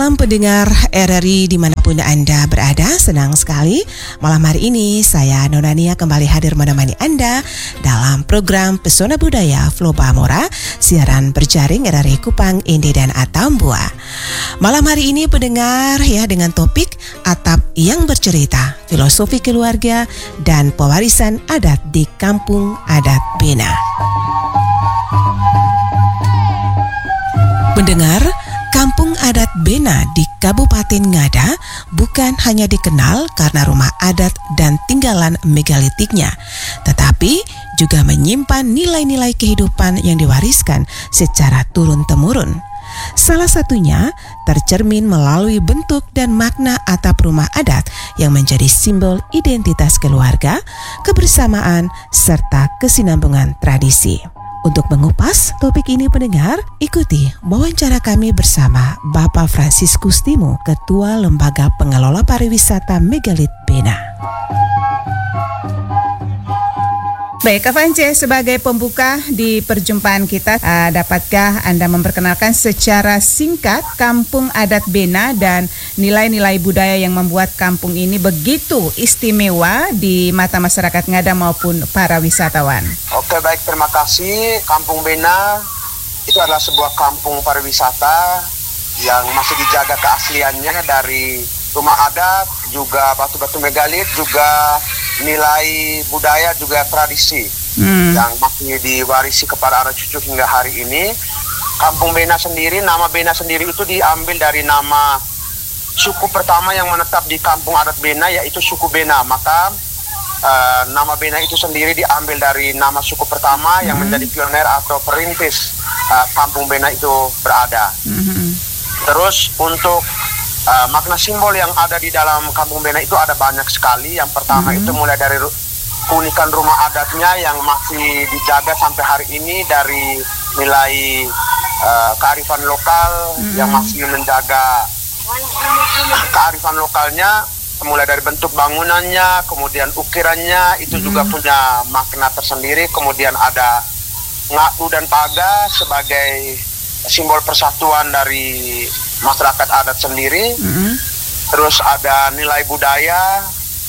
Malam pendengar RRI dimanapun Anda berada, senang sekali malam hari ini saya Nonania kembali hadir menemani Anda dalam program Pesona Budaya Flow Pamora, siaran berjaring RRI Kupang, Indi dan Atambua. Malam hari ini pendengar ya dengan topik Atap yang Bercerita, Filosofi Keluarga dan Pewarisan Adat di Kampung Adat Bena. Pendengar, Kampung Adat Bena di Kabupaten Ngada bukan hanya dikenal karena rumah adat dan tinggalan megalitiknya, tetapi juga menyimpan nilai-nilai kehidupan yang diwariskan secara turun-temurun. Salah satunya tercermin melalui bentuk dan makna atap rumah adat yang menjadi simbol identitas keluarga, kebersamaan, serta kesinambungan tradisi. Untuk mengupas topik ini pendengar, ikuti wawancara kami bersama Bapak Franciscus Timo, Ketua Lembaga Pengelola Pariwisata Megalit Bena. Baik, Kak Vance, sebagai pembuka di perjumpaan kita, dapatkah Anda memperkenalkan secara singkat Kampung Adat Bena dan nilai-nilai budaya yang membuat kampung ini begitu istimewa di mata masyarakat Ngada maupun para wisatawan? Oke, baik, terima kasih. Kampung Bena itu adalah sebuah kampung pariwisata yang masih dijaga keasliannya dari rumah adat, juga batu-batu megalit, juga nilai budaya, juga tradisi yang masih diwarisi kepada anak cucu hingga hari ini. Kampung Bena sendiri, nama Bena sendiri itu diambil dari nama suku pertama yang menetap di Kampung Adat Bena, yaitu suku Bena. Maka nama Bena itu sendiri diambil dari nama suku pertama yang menjadi pioner atau perintis Kampung Bena itu berada. Terus untuk makna simbol yang ada di dalam Kampung Bena itu ada banyak sekali. Yang pertama itu mulai dari keunikan rumah adatnya yang masih dijaga sampai hari ini, dari nilai kearifan lokal yang masih menjaga kearifan lokalnya, mulai dari bentuk bangunannya, kemudian ukirannya itu juga punya makna tersendiri. Kemudian ada ngadu dan paga sebagai simbol persatuan dari masyarakat adat sendiri. Terus ada nilai budaya,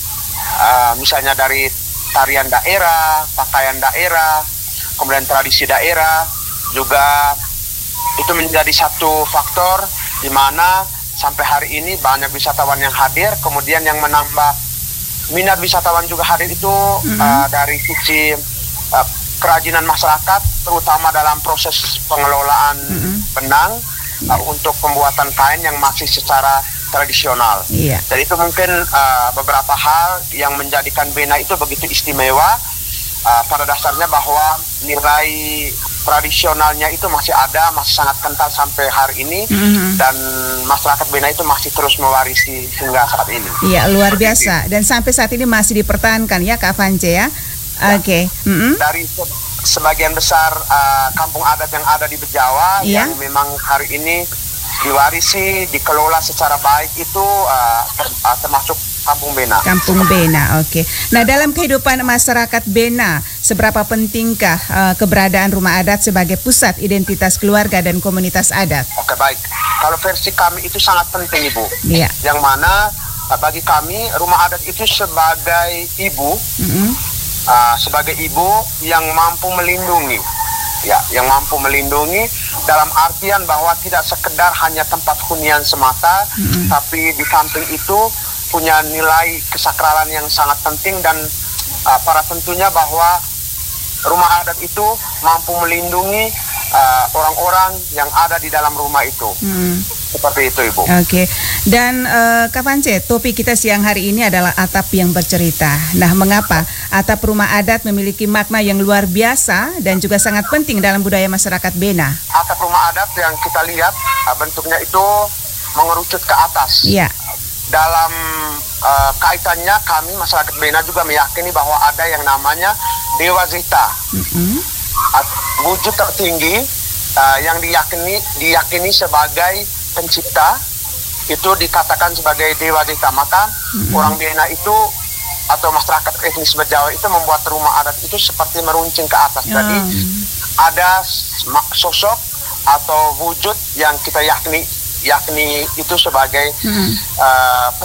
misalnya dari tarian daerah, pakaian daerah, kemudian tradisi daerah, juga itu menjadi satu faktor di mana sampai hari ini banyak wisatawan yang hadir. Kemudian yang menambah minat wisatawan juga hadir itu dari sisi kerajinan masyarakat, terutama dalam proses pengelolaan benang untuk pembuatan kain yang masih secara tradisional. Jadi itu mungkin beberapa hal yang menjadikan Bena itu begitu istimewa. Pada dasarnya bahwa nilai tradisionalnya itu masih ada, masih sangat kental sampai hari ini, dan masyarakat Bena itu masih terus mewarisi hingga saat ini. Iya, luar biasa. Dan sampai saat ini masih dipertahankan ya, Kak Vance ya? Oke. Dari sebagian besar kampung adat yang ada di Bejawa yang memang hari ini diwarisi, dikelola secara baik itu termasuk Kampung Bena. Kampung Bena, oke. Nah, dalam kehidupan masyarakat Bena, seberapa pentingkah keberadaan rumah adat sebagai pusat identitas keluarga dan komunitas adat? Oke, baik. Kalau versi kami itu sangat penting, Ibu. Yang mana bagi kami rumah adat itu sebagai ibu, sebagai ibu yang mampu melindungi, yang mampu melindungi dalam artian bahwa tidak sekedar hanya tempat hunian semata, tapi di samping itu punya nilai kesakralan yang sangat penting, dan para tentunya bahwa rumah adat itu mampu melindungi orang-orang yang ada di dalam rumah itu. Seperti itu, Ibu. Oke. Dan Kak Vance, topik kita siang hari ini adalah atap yang bercerita. Nah, mengapa atap rumah adat memiliki makna yang luar biasa dan juga sangat penting dalam budaya masyarakat Bena? Atap rumah adat yang kita lihat bentuknya itu mengerucut ke atas. Dalam kaitannya kami masyarakat Bena juga meyakini bahwa ada yang namanya Dewa Zeta, wujud tertinggi yang diyakini sebagai pencipta, itu dikatakan sebagai Dewa Zeta. Maka orang Bena itu atau masyarakat etnis Bejawa itu membuat rumah adat itu seperti meruncing ke atas. Jadi ada sosok atau wujud yang kita yakini yakni itu sebagai